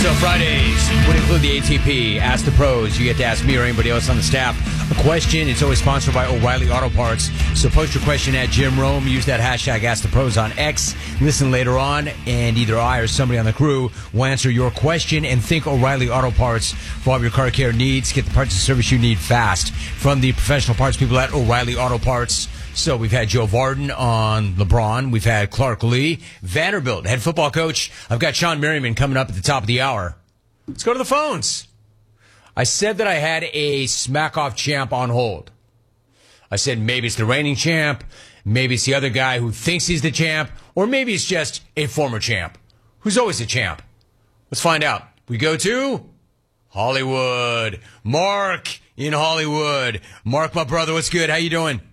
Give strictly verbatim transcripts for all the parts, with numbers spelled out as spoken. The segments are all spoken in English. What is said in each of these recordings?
So Fridays would include the A T P, Ask the Pros. You get to ask me or anybody else on the staff a question. It's always sponsored by O'Reilly Auto Parts. So post your question at Jim Rome. Use that hashtag Ask the Pros on X. Listen later on, and either I or somebody on the crew will answer your question. And think O'Reilly Auto Parts for all of your car care needs. Get the parts and service you need fast from the professional parts people at O'Reilly Auto Parts. So we've had Joe Vardon on LeBron. We've had Clark Lee, Vanderbilt head football coach. I've got Sean Merriman coming up at the top of the hour. Let's go to the phones. I said that I had a smack-off champ on hold. I said maybe it's the reigning champ, maybe it's the other guy who thinks he's the champ, or maybe it's just a former champ who's always a champ. Let's find out. We go to Hollywood. Mark in Hollywood. Mark, my brother, what's good? How you doing?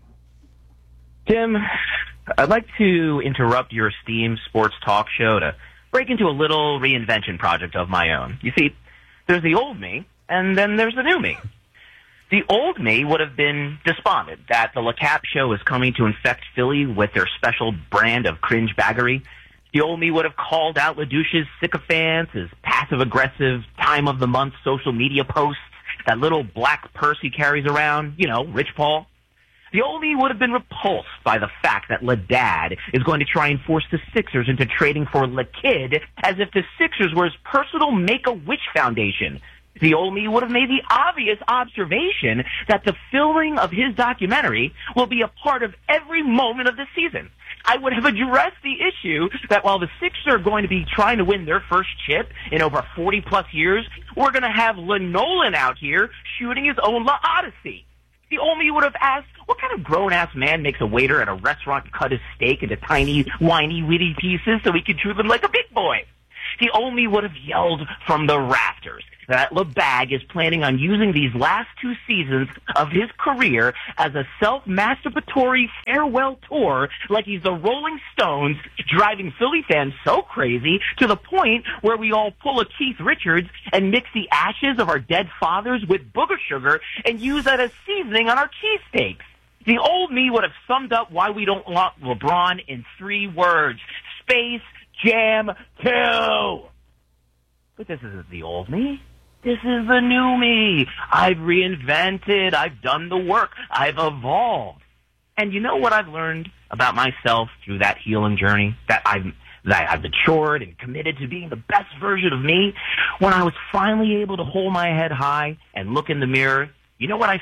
Tim, I'd like to interrupt your esteemed sports talk show to break into a little reinvention project of my own. You see, there's the old me, and then there's the new me. The old me would have been despondent that the LeCap show is coming to infect Philly with their special brand of cringe baggery. The old me would have called out LaDouche's sycophants, his passive-aggressive time-of-the-month social media posts, that little black purse he carries around, you know, Rich Paul. The old me would have been repulsed by the fact that LaDad is going to try and force the Sixers into trading for LaKid as if the Sixers were his personal Make-A-Wish foundation. The old me would have made the obvious observation that the filming of his documentary will be a part of every moment of the season. I would have addressed the issue that while the Sixers are going to be trying to win their first chip in over forty-plus years, we're going to have Nolan out here shooting his own La Odyssey. The old me would have asked, what kind of grown-ass man makes a waiter at a restaurant cut his steak into tiny, whiny, witty pieces so he can chew them like a big boy? The old me would have yelled from the rafters that LeBag is planning on using these last two seasons of his career as a self-masturbatory farewell tour like he's the Rolling Stones, driving Philly fans so crazy to the point where we all pull a Keith Richards and mix the ashes of our dead fathers with booger sugar and use that as seasoning on our cheesesteaks. The old me would have summed up why we don't want LeBron in three words: Space Jam two. But this isn't the old me. This is the new me. I've reinvented. I've done the work. I've evolved. And you know what I've learned about myself through that healing journey? That I've that I've matured and committed to being the best version of me. When I was finally able to hold my head high and look in the mirror, you know what I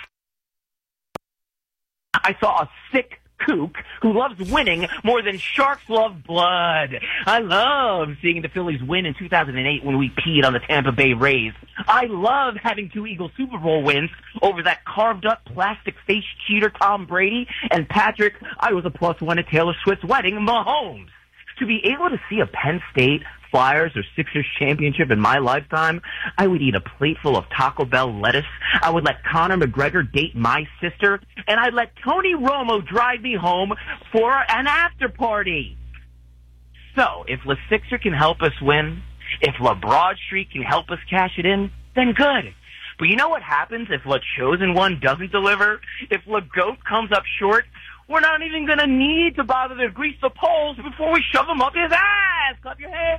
I saw a sick kook who loves winning more than sharks love blood. I love seeing the Phillies win in two thousand eight when we peed on the Tampa Bay Rays. I love having two Eagles Super Bowl wins over that carved-up plastic-face cheater Tom Brady and Patrick, I was a plus one at Taylor Swift's wedding, Mahomes. To be able to see a Penn State, Flyers, or Sixers championship in my lifetime, I would eat a plate full of Taco Bell lettuce. I would let Conor McGregor date my sister, and I'd let Tony Romo drive me home for an after party. So, if Le Sixer can help us win, if La Broad Street can help us cash it in, then good. But you know what happens if La Chosen One doesn't deliver? If La Goat comes up short? We're not even going to need to bother to grease the poles before we shove them up his ass. Clap your hands.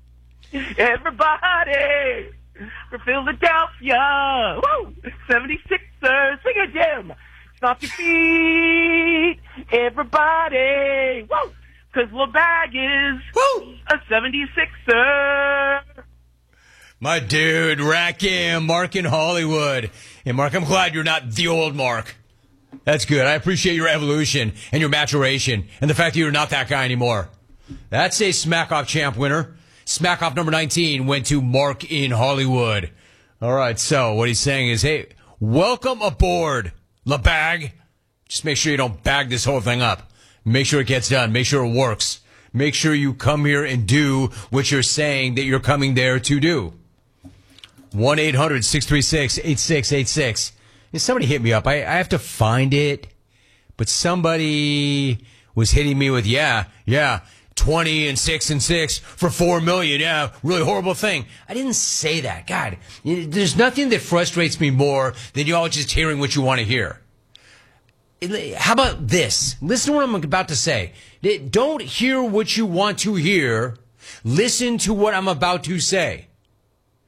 Everybody for Philadelphia. Woo! seventy-sixers. Sing it, Jim. Stop your feet. Everybody. Woo! Because LeBag is Woo! A seventy-sixer. My dude, Rakim, Mark in Hollywood. And Mark, I'm glad you're not the old Mark. That's good. I appreciate your evolution and your maturation and the fact that you're not that guy anymore. That's a Smack-Off champ winner. Smack-Off number nineteen went to Mark in Hollywood. All right, so what he's saying is, hey, welcome aboard, LeBag. Just make sure you don't bag this whole thing up. Make sure it gets done. Make sure it works. Make sure you come here and do what you're saying that you're coming there to do. one eight hundred six three six eight six eight six. Somebody hit me up. I, I have to find it, but somebody was hitting me with, yeah, yeah, twenty and six and six for four million. Yeah, really horrible thing. I didn't say that. God, there's nothing that frustrates me more than you all just hearing what you want to hear. How about this? Listen to what I'm about to say. Don't hear what you want to hear. Listen to what I'm about to say.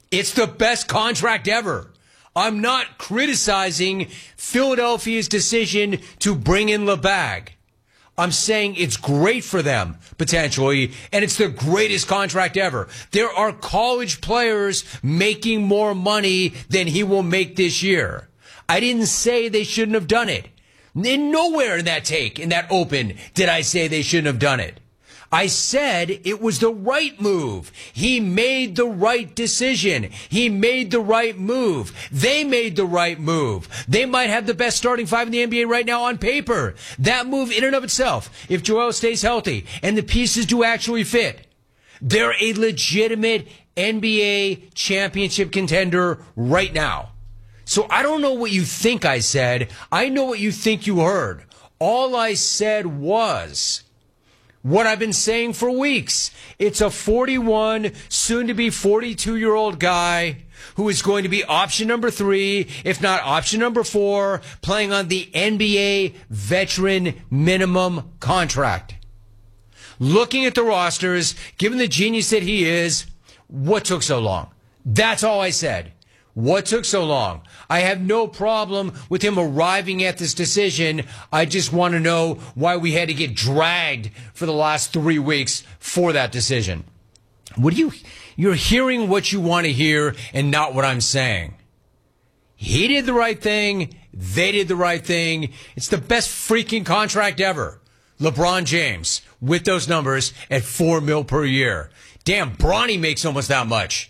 It's the best contract ever. I'm not criticizing Philadelphia's decision to bring in LeBag. I'm saying it's great for them, potentially, and it's the greatest contract ever. There are college players making more money than he will make this year. I didn't say they shouldn't have done it. In nowhere in that take, in that open, did I say they shouldn't have done it. I said it was the right move. He made the right decision. He made the right move. They made the right move. They might have the best starting five in the N B A right now on paper. That move in and of itself, if Joel stays healthy and the pieces do actually fit, they're a legitimate N B A championship contender right now. So I don't know what you think I said. I know what you think you heard. All I said was what I've been saying for weeks. It's a forty-one, soon to be forty-two-year-old guy who is going to be option number three, if not option number four, playing on the N B A veteran minimum contract. Looking at the rosters, given the genius that he is, what took so long? That's all I said. What took so long? I have no problem with him arriving at this decision. I just want to know why we had to get dragged for the last three weeks for that decision. What do you, you're hearing what you want to hear and not what I'm saying. He did the right thing. They did the right thing. It's the best freaking contract ever. LeBron James with those numbers at four mil per year. Damn, Bronny makes almost that much.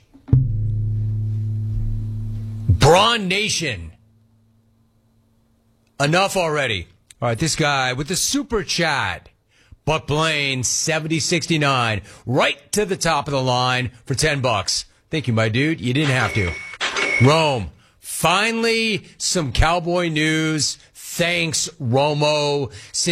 Braun Nation. Enough already. All right, this guy with the super chat. Buck Blaine, seventy sixty-nine, right to the top of the line for ten bucks. Thank you, my dude. You didn't have to. Rome. Finally, some Cowboy news. Thanks, Romo.